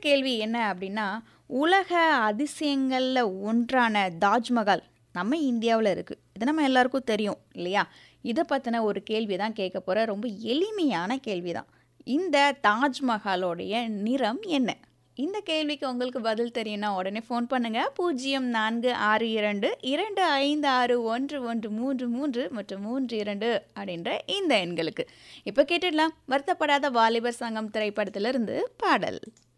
கேள்வி என்ன அப்படின்னா, உலக அதிசயங்கள்ல ஒன்றான தாஜ்மஹால் நம்ம இந்தியாவுல இருக்கு. இது நம்ம எல்லாருக்கும் தெரியும் இல்லையா? இத பத்தின ஒரு கேள்வி தான் கேட்க போறேன். ரொம்ப எளிமையான கேள்வி தான். இந்த தாஜ்மஹாலோடைய நிறம் என்ன? இந்த கேள்விக்கு உங்களுக்கு பதில் தெரியும்னா உடனே ஃபோன் பண்ணுங்க. 0462 256113 மற்றும் 32 அப்படின்ற இந்த எண்களுக்கு. இப்ப கேட்டுடலாம். வருத்தப்படாத வாலிபர் சங்கம் திரைப்படத்திலிருந்து பாடல்.